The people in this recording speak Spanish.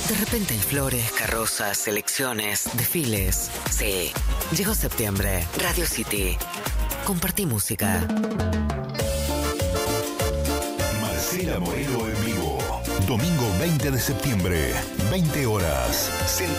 De repente hay flores, carrozas, elecciones, desfiles. Sí, llegó septiembre. Radio City. Compartí música. Marcela Morelo en vivo. Domingo 20 de septiembre, 20 horas. Centro